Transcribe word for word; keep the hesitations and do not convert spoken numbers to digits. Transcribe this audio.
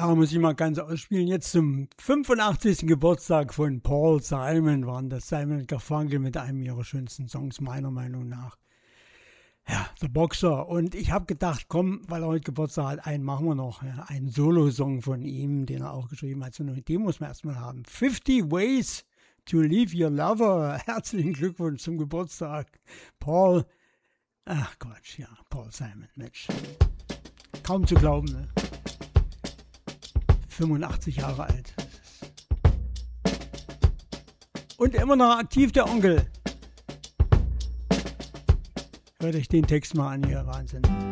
Ja, muss ich mal ganz ausspielen. Jetzt zum fünfundachtzigsten Geburtstag von Paul Simon waren das Simon und Garfunkel mit einem ihrer schönsten Songs, meiner Meinung nach. Ja, The Boxer. Und ich habe gedacht, komm, weil er heute Geburtstag hat, einen machen wir noch. Ja, einen Solo-Song von ihm, den er auch geschrieben hat. So eine Idee muss man erstmal haben. fifty Ways to Leave Your Lover. Herzlichen Glückwunsch zum Geburtstag, Paul. Ach Quatsch, ja, Paul Simon, Mensch. Kaum zu glauben, ne? fünfundachtzig Jahre alt. Und immer noch aktiv, der Onkel. Hört euch den Text mal an hier, Wahnsinn.